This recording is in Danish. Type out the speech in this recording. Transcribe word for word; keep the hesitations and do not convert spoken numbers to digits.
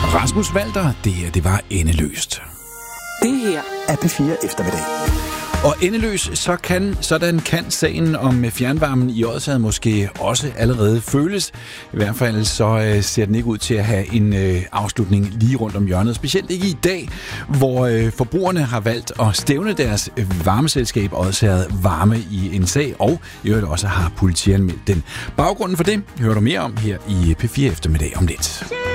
Rasmus Walter, det her, det var endeløst. Det her er P fire Eftermiddag. Og endeløs, så kan, sådan kan sagen om fjernvarmen i Odsherred måske også allerede føles. I hvert fald så øh, ser den ikke ud til at have en øh, afslutning lige rundt om hjørnet. Specielt ikke i dag, hvor øh, forbrugerne har valgt at stævne deres varmeselskab Odsherred Varme i en sag, og i øvrigt også har politianmeldt den. Baggrunden for det hører du mere om her i P fire Eftermiddag om lidt.